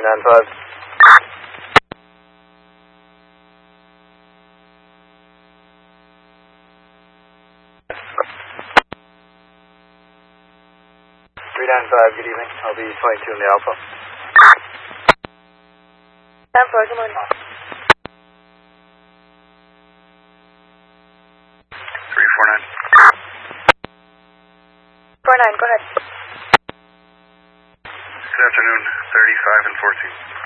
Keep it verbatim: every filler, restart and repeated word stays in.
three nine five. three nine five, good evening. I'll be twenty-two in the Alpha. ten four, good morning. three four nine. four nine, go ahead. Good afternoon, thirty-five and fourteen.